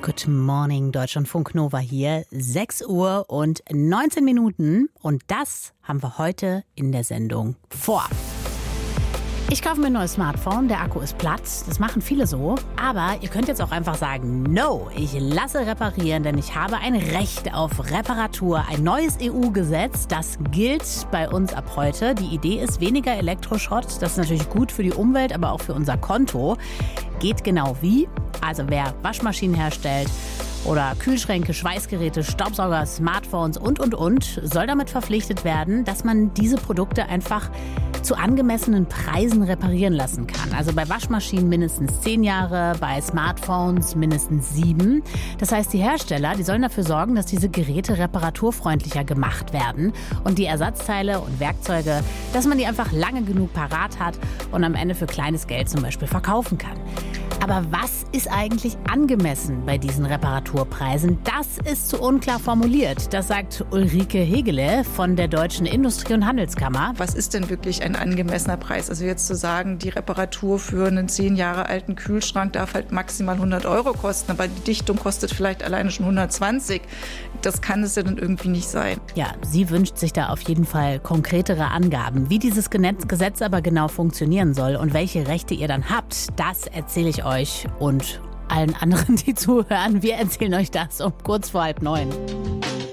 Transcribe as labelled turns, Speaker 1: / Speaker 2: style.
Speaker 1: Good morning, Deutschlandfunk Nova hier. 6 Uhr und 19 Minuten. Und das haben wir heute in der Sendung vor. Ich kaufe mir ein neues Smartphone, der Akku ist platt, das machen viele so. Aber ihr könnt jetzt auch einfach sagen, no, ich lasse reparieren, denn ich habe ein Recht auf Reparatur. Ein neues EU-Gesetz, das gilt bei uns ab heute. Die Idee ist weniger Elektroschrott, das ist natürlich gut für die Umwelt, aber auch für unser Konto. Geht genau wie? Also wer Waschmaschinen herstellt oder Kühlschränke, Schweißgeräte, Staubsauger, Smartphones und, soll damit verpflichtet werden, dass man diese Produkte einfach zu angemessenen Preisen reparieren lassen kann. Also bei Waschmaschinen mindestens 10 Jahre, bei Smartphones mindestens 7. Das heißt, die Hersteller, die sollen dafür sorgen, dass diese Geräte reparaturfreundlicher gemacht werden und die Ersatzteile und Werkzeuge, dass man die einfach lange genug parat hat und am Ende für kleines Geld zum Beispiel verkaufen kann. Aber was ist eigentlich angemessen bei diesen Reparaturpreisen? Das ist zu unklar formuliert. Das sagt Ulrike Hegele von der Deutschen Industrie- und Handelskammer.
Speaker 2: Was ist denn wirklich ein angemessener Preis? Also jetzt zu sagen, die Reparatur für einen 10 Jahre alten Kühlschrank darf halt maximal 100 € kosten, aber die Dichtung kostet vielleicht alleine schon 120. Das kann es ja dann irgendwie nicht sein.
Speaker 1: Ja, sie wünscht sich da auf jeden Fall konkretere Angaben. Wie dieses Gesetz aber genau funktionieren soll und welche Rechte ihr dann habt, das erzähle ich euch und allen anderen, die zuhören. Wir erzählen euch das um kurz vor 8:30.